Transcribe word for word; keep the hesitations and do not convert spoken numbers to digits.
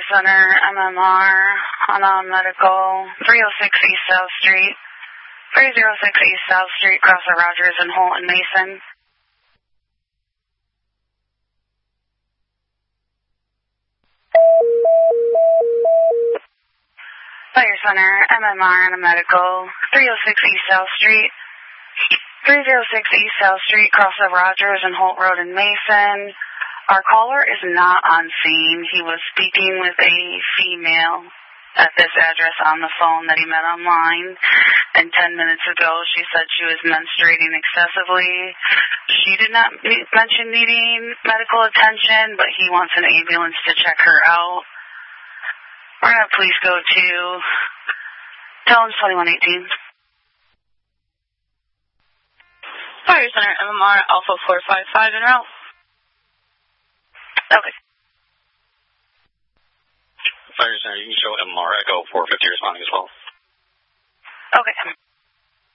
Center, M M R, on Medical, three oh six East South Street, three oh six East South Street, across the Rogers and Holt and Mason. Fire Center, M M R, and a Medical, three oh six East South Street, three oh six East South Street, across the Rogers and Holt Road in Mason. Our caller is not on scene. He was speaking with a female at this address on the phone that he met online. And ten minutes ago, she said she was menstruating excessively. She did not mention needing medical attention, but he wants an ambulance to check her out. We're going to please go to Tellens twenty-one eighteen. Fire Center, M M R, Alpha four five five en route. Okay. Fire Center, you can show M M R Echo four fifty responding as well. Okay.